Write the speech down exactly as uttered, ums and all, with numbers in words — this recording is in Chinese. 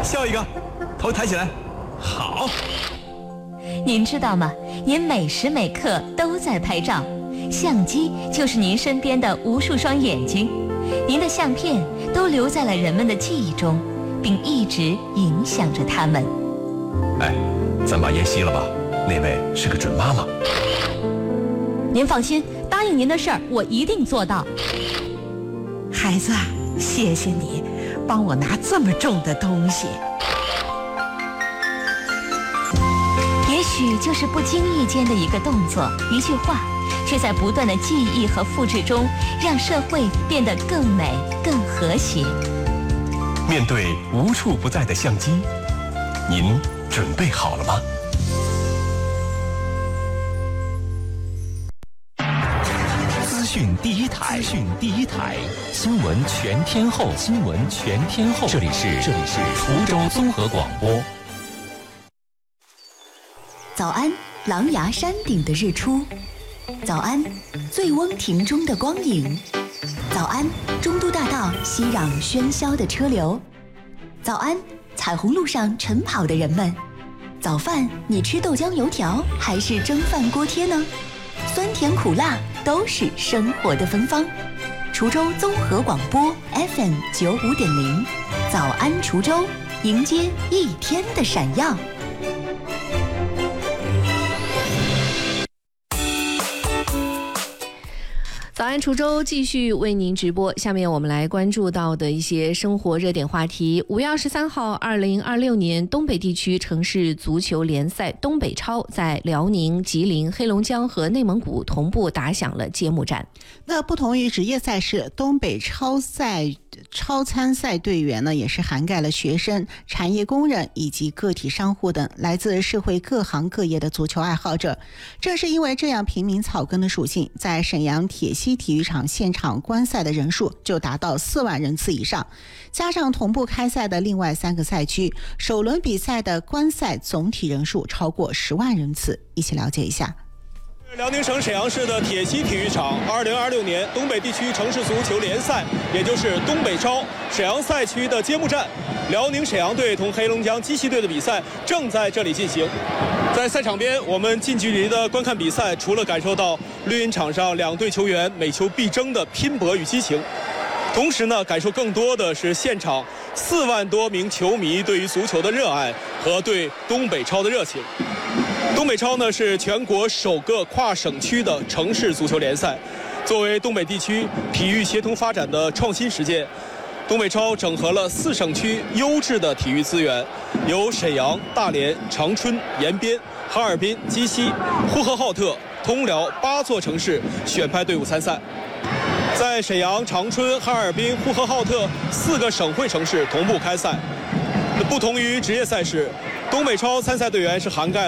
笑一个，头抬起来，好。 您知道吗？您每时每刻都在拍照，相机就是您身边的无数双眼睛，您的相片都留在了人们的记忆中，并一直影响着他们。 哎，咱把烟熄了吧，那位是个准妈妈。 您放心，答应您的事儿我一定做到。 孩子，谢谢你帮我拿这么重的东西。 也许就是不经意间的一个动作，一句话，却在不断的记忆和复制中，让社会变得更美、更和谐。 面对无处不在的相机，您准备好了吗？资讯第一台，资讯第一台，新闻全天候，新闻全天候。这里是这里是滁州综合广播。 早安，狼牙山顶的日出；早安，醉翁亭中的光影；早安，中都大道熙攘喧嚣的车流；早安，彩虹路上晨跑的人们。早饭你吃豆浆油条还是蒸饭锅贴呢？酸甜苦辣都是生活的芬芳。滁州综合广播 F M 九五点零，早安滁州，迎接一天的闪耀。 早安滁州继续为您直播，下面我们来关注到的一些生活热点话题。五月二十三号，二零二六年东北地区城市足球联赛东北超在辽宁、吉林、黑龙江和内蒙古同步打响了揭幕战。 那不同于职业赛事，东北超赛超参赛队员呢，也是涵盖了学生、产业工人以及个体商户等来自社会各行各业的足球爱好者。正是因为这样平民草根的属性，在沈阳铁西体育场现场观赛的人数就达到四万人次以上，加上同步开赛的另外三个赛区，首轮比赛的观赛总体人数超过十万人次。一起了解一下。 辽宁省沈阳市的铁西体育场二零二六年东北地区城市足球联赛，也就是东北超沈阳赛区的揭幕战，辽宁沈阳队同黑龙江鸡西队的比赛正在这里进行。在赛场边，我们近距离的观看比赛，除了感受到绿茵场上两队球员每球必争的拼搏与激情，同时呢，感受更多的是现场四万多名球迷对于足球的热爱和对东北超的热情。东北超呢是全国首个跨省区的城市足球联赛，作为东北地区体育协同发展的创新实践，东北超整合了四省区优质的体育资源，由沈阳、大连、长春、延边、哈尔滨、鸡西、呼和浩特、通辽八座城市选派队伍参赛。在沈阳、长春、哈尔滨、呼和浩特四个省会城市同步开赛。不同于职业赛事，东北超参赛队员是涵盖